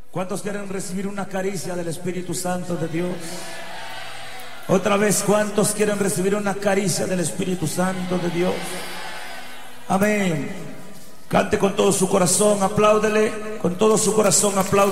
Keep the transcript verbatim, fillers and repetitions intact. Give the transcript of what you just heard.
¿Cuántos quieren recibir una caricia del Espíritu Santo de Dios? Otra vez, ¿cuántos quieren recibir una caricia del Espíritu Santo de Dios? Amén. Cante con todo su corazón, apláudele con todo su corazón, apláudele.